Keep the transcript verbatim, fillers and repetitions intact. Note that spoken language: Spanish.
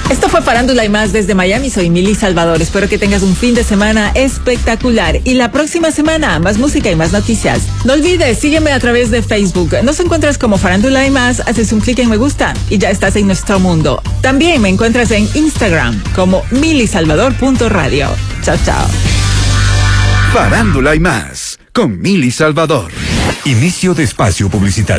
Esto fue Farándula y Más desde Miami. Soy Mili Salvador. Espero que tengas un fin de semana espectacular. Y la próxima semana, más música y más noticias. No olvides, sígueme a través de Facebook. Nos encuentras como Farándula y Más, haces un clic en me gusta y ya estás en nuestro mundo. También me encuentras en Instagram como milisalvador punto radio. Chao, chao. Farándula y Más con Mili Salvador. Inicio de espacio publicitario.